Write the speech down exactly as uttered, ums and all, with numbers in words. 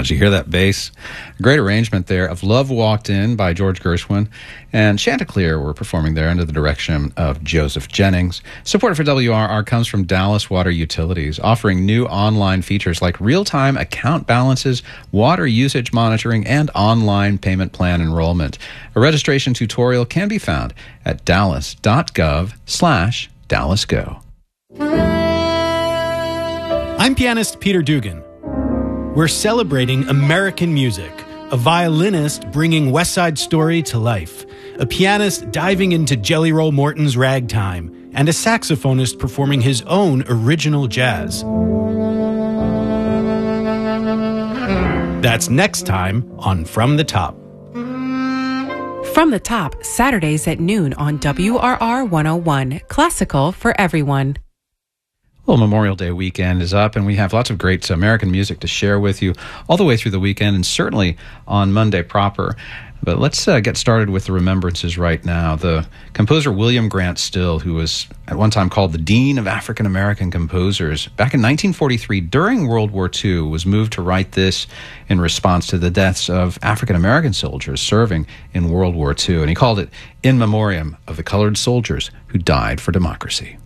did you hear that bass? A great arrangement there of Love Walked In by George Gershwin, and Chanticleer were performing there under the direction of Joseph Jennings. Support for W R R comes from Dallas Water Utilities, offering new online features like real-time account balances, water usage monitoring, and online payment plan enrollment. A registration tutorial can be found at dallas.gov slash dallasgo. I'm pianist Peter Dugan. We're celebrating American music, a violinist bringing West Side Story to life, a pianist diving into Jelly Roll Morton's ragtime, and a saxophonist performing his own original jazz. That's next time on From the Top. From the Top, Saturdays at noon on W R R one oh one, classical for everyone. Well, Memorial Day weekend is up, and we have lots of great American music to share with you all the way through the weekend, and certainly on Monday proper. But let's uh, get started with the remembrances right now. The composer William Grant Still, who was at one time called the Dean of African American Composers, back in nineteen forty-three, during World War Two, was moved to write this in response to the deaths of African American soldiers serving in World War Two. And he called it In Memoriam of the Colored Soldiers Who Died for Democracy.